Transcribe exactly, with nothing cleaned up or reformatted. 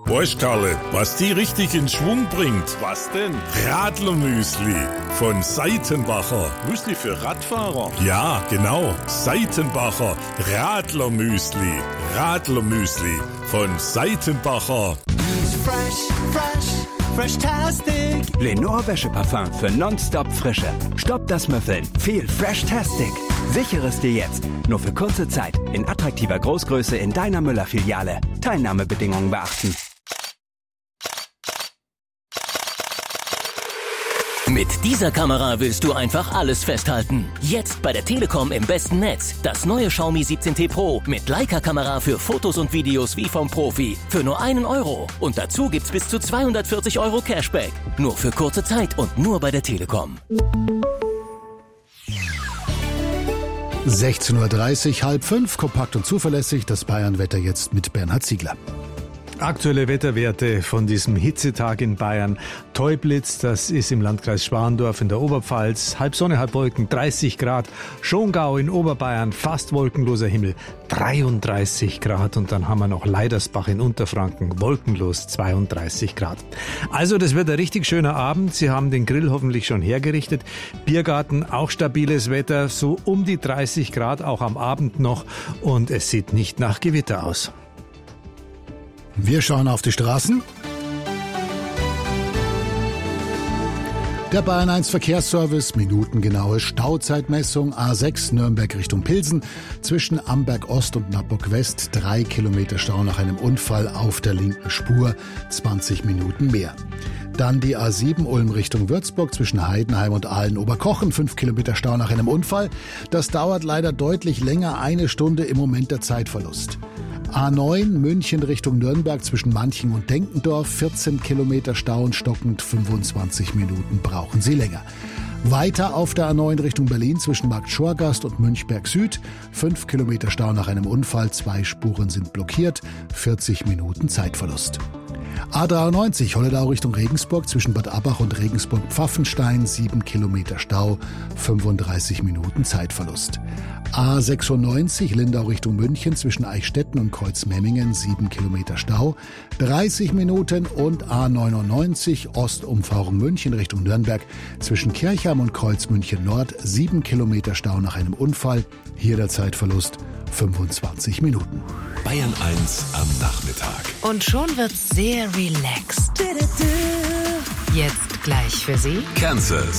Weißt Karle, was die richtig in Schwung bringt? Was denn? Radlermüsli von Seitenbacher. Müsli für Radfahrer? Ja, genau. Seitenbacher Radlermüsli. Radlermüsli von Seitenbacher. Fresh, fresh, fresh-tastic. Lenore Wäscheparfum für nonstop Frische. Stopp das Müffeln. Viel Fresh-tastic. Sichere es dir jetzt. Nur für kurze Zeit. In attraktiver Großgröße in deiner Müller-Filiale. Teilnahmebedingungen beachten. Mit dieser Kamera willst du einfach alles festhalten. Jetzt bei der Telekom im besten Netz. Das neue Xiaomi siebzehn T Pro mit Leica-Kamera für Fotos und Videos wie vom Profi. Für nur einen Euro. Und dazu gibt's bis zu zweihundertvierzig Euro Cashback. Nur für kurze Zeit und nur bei der Telekom. sechzehn Uhr dreißig, halb fünf, kompakt und zuverlässig. Das Bayern-Wetter jetzt mit Bernhard Ziegler. Aktuelle Wetterwerte von diesem Hitzetag in Bayern. Teublitz, das ist im Landkreis Schwandorf in der Oberpfalz. Halb Sonne, halb Wolken, dreißig Grad. Schongau in Oberbayern, fast wolkenloser Himmel, dreiunddreißig Grad. Und dann haben wir noch Leidersbach in Unterfranken, wolkenlos, zweiunddreißig Grad. Also das wird ein richtig schöner Abend. Sie haben den Grill hoffentlich schon hergerichtet. Biergarten, auch stabiles Wetter, so um die dreißig Grad, auch am Abend noch. Und es sieht nicht nach Gewitter aus. Wir schauen auf die Straßen. Der Bayern eins Verkehrsservice, minutengenaue Stauzeitmessung, A sechs Nürnberg Richtung Pilsen, zwischen Amberg Ost und Nappburg West, drei Kilometer Stau nach einem Unfall auf der linken Spur, zwanzig Minuten mehr. Dann die A sieben Ulm Richtung Würzburg, zwischen Heidenheim und Aalen-Oberkochen, fünf Kilometer Stau nach einem Unfall. Das dauert leider deutlich länger, eine Stunde im Moment der Zeitverlust. A neun München Richtung Nürnberg zwischen Manching und Denkendorf, vierzehn Kilometer Stau und stockend, fünfundzwanzig Minuten brauchen Sie länger. Weiter auf der A neun Richtung Berlin zwischen Markt Schorgast und Münchberg Süd, fünf Kilometer Stau nach einem Unfall, zwei Spuren sind blockiert, vierzig Minuten Zeitverlust. A dreiundneunzig Holledau Richtung Regensburg zwischen Bad Abbach und Regensburg-Pfaffenstein, sieben Kilometer Stau, fünfunddreißig Minuten Zeitverlust. A sechsundneunzig Lindau Richtung München zwischen Eichstätten und Kreuzmemmingen, sieben Kilometer Stau, dreißig Minuten. Und A neunundneunzig Ostumfahrung München Richtung Nürnberg zwischen Kirchheim und Kreuzmünchen Nord, sieben Kilometer Stau nach einem Unfall, hier der Zeitverlust fünfundzwanzig Minuten. Bayern eins am Nachmittag. Und schon wird's sehr relaxed. Jetzt gleich für Sie Kansas.